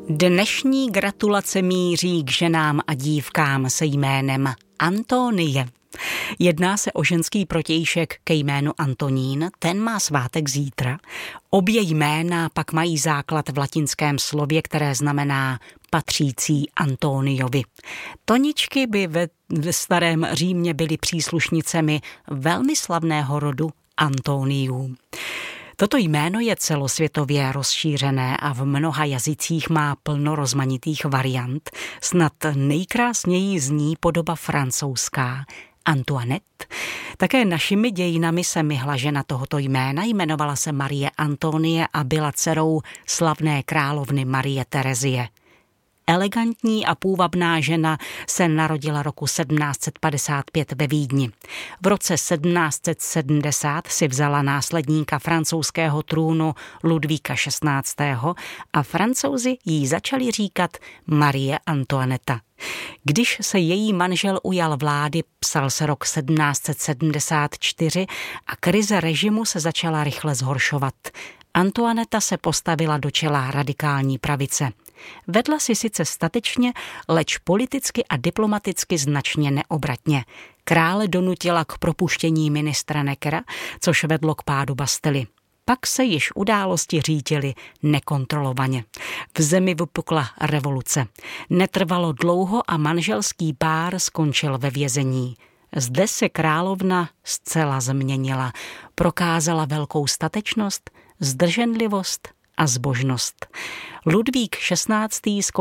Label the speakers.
Speaker 1: Dnešní gratulace míří k ženám a dívkám se jménem Antonie. Jedná se o ženský protějšek ke jménu Antonín, ten má svátek zítra. Obě jména pak mají základ v latinském slově, které znamená patřící Antoniovi. Toničky by ve starém Římě byly příslušnicemi velmi slavného rodu Antoniů. Toto jméno je celosvětově rozšířené a v mnoha jazycích má plno rozmanitých variant. Snad nejkrásněji zní podoba francouzská Antoinette. Také našimi dějinami se myhla žena tohoto jména, jmenovala se Marie Antonie a byla dcerou slavné královny Marie Terezie. Elegantní a půvabná žena se narodila roku 1755 ve Vídni. V roce 1770 si vzala následníka francouzského trůnu Ludvíka XVI. A Francouzi jí začali říkat Marie Antoinetta. Když se její manžel ujal vlády, psal se rok 1774 a krize režimu se začala rychle zhoršovat. Antoinetta se postavila do čela radikální pravice. Vedla si sice statečně, leč politicky a diplomaticky značně neobratně. Krále donutila k propuštění ministra Neckera, což vedlo k pádu Bastily. Pak se již události řítily nekontrolovaně. V zemi vypukla revoluce. Netrvalo dlouho a manželský pár skončil ve vězení. Zde se královna zcela změnila. Prokázala velkou statečnost, zdrženlivost a zbožnost. Ludvík XVI.